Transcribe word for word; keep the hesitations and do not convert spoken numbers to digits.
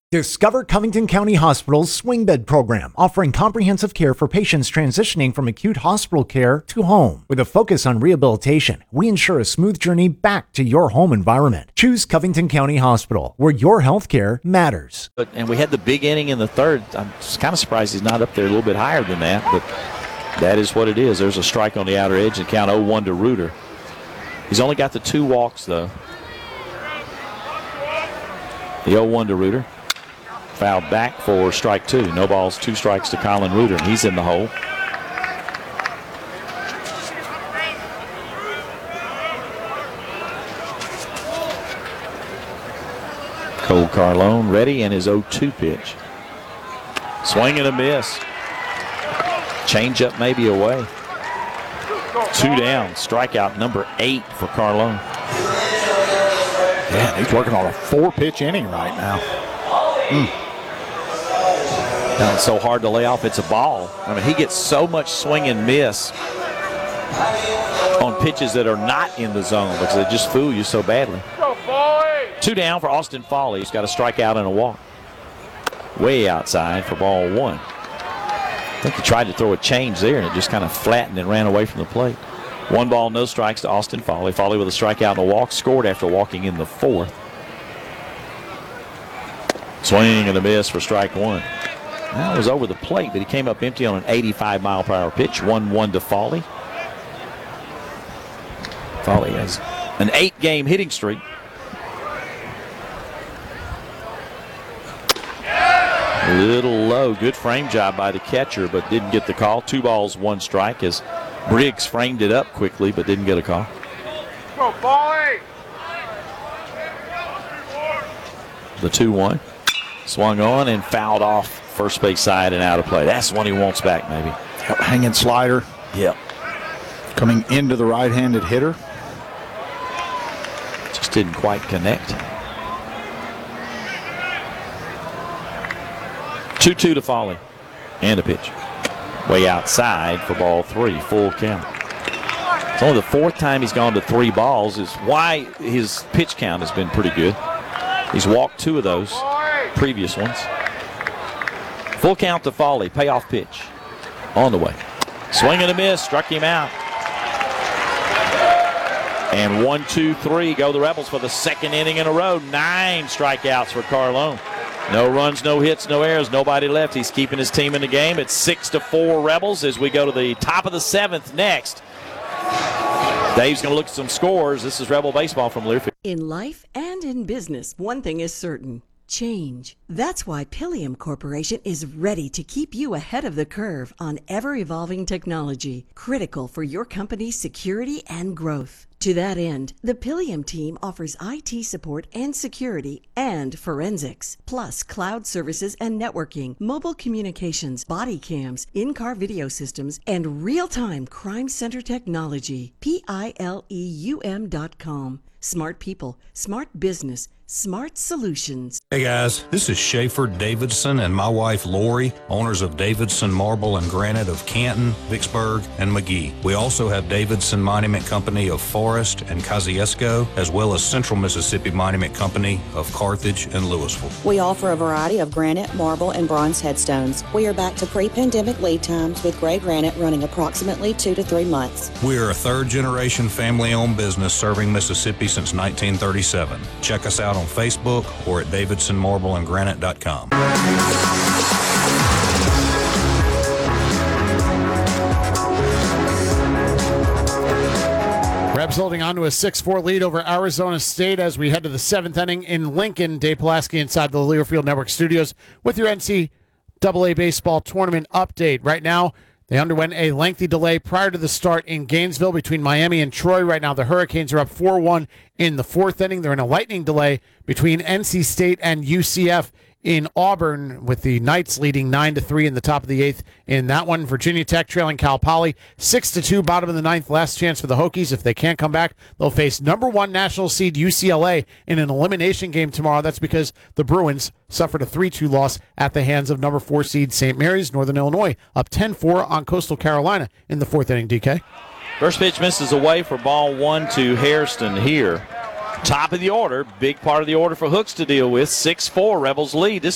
Discover Covington County Hospital's swing bed program, offering comprehensive care for patients transitioning from acute hospital care to home. With a focus on rehabilitation, we ensure a smooth journey back to your home environment. Choose Covington County Hospital, where your health care matters. But, and we had the big inning in the third. I'm just kind of surprised he's not up there a little bit higher than that, but that is what it is. There's a strike on the outer edge and count oh one to Reuter. He's only got the two walks, though. The oh one to Reuter. Fouled back for strike two. No balls, two strikes to Colin Reuter, and he's in the hole. Cole Carlone ready and his oh two pitch. Swing and a miss. Change up maybe away. Two down. Strikeout number eight for Carlone. Yeah, he's working on a four-pitch inning right now. Mm. Now it's so hard to lay off. It's a ball. I mean, he gets so much swing and miss on pitches that are not in the zone because they just fool you so badly. Two down for Austin Foley. He's got a strikeout and a walk. Way outside for ball one. I think he tried to throw a change there, and it just kind of flattened and ran away from the plate. One ball, no strikes to Austin Foley. Foley with a strikeout and a walk. Scored after walking in the fourth. Swing and a miss for strike one. That was over the plate, but he came up empty on an eighty-five mile per hour pitch. one one to Foley. Foley has an eight-game hitting streak. A little low. Good frame job by the catcher, but didn't get the call. Two balls, one strike as Briggs framed it up quickly, but didn't get a call. Go, Foley! The two one. Swung on and fouled off first base side and out of play. That's the one he wants back, maybe. Yep, hanging slider. Yep. Coming into the right-handed hitter. Just didn't quite connect. two two to Foley. And a pitch. Way outside for ball three. Full count. It's only the fourth time he's gone to three balls. Is why his pitch count has been pretty good. He's walked two of those previous ones. Full count to Foley. Payoff pitch. On the way. Swing and a miss. Struck him out. And one, two, three go the Rebels for the second inning in a row. Nine strikeouts for Carlone. No runs, no hits, no errors. Nobody left. He's keeping his team in the game. It's six to four Rebels as we go to the top of the seventh next. Dave's going to look at some scores. This is Rebel Baseball from Learfield. In life and in business, one thing is certain. Change. That's why Pilium Corporation is ready to keep you ahead of the curve on ever-evolving technology, critical for your company's security and growth. To that end, the Pilium team offers I T support and security and forensics, plus cloud services and networking, mobile communications, body cams, in-car video systems, and real-time crime center technology. P I L E U M dot com. Smart people, smart business, smart solutions. Hey guys, this is Schaefer Davidson and my wife Lori, owners of Davidson Marble and Granite of Canton, Vicksburg, and McGee. We also have Davidson Monument Company of Forest and Kosciuszko, as well as Central Mississippi Monument Company of Carthage and Louisville. We offer a variety of granite, marble, and bronze headstones. We are back to pre-pandemic lead times with gray granite running approximately two to three months. We are a third-generation family-owned business serving Mississippi since nineteen thirty-seven. Check us out on Facebook or at davidson marble and granite dot com. Rebs holding on to a six four lead over Arizona State as we head to the seventh inning in Lincoln. Dave Pulaski inside the Learfield Network studios with your N C double A baseball tournament update. Right now, they underwent a lengthy delay prior to the start in Gainesville between Miami and Troy. Right now, the Hurricanes are up four one in the fourth inning. They're in a lightning delay between N C State and U C F in Auburn, with the Knights leading nine to three in the top of the eighth in that one. Virginia Tech trailing Cal Poly six to two, bottom of the ninth. Last chance for the Hokies. If they can't come back, they'll face number one national seed U C L A in an elimination game tomorrow. That's because the Bruins suffered a three two loss at the hands of number four seed Saint Mary's. Northern Illinois up ten four on Coastal Carolina in the fourth inning, D K. First pitch misses away for ball one to Hairston here. Top of the order, big part of the order for Hooks to deal with. six four Rebels lead. This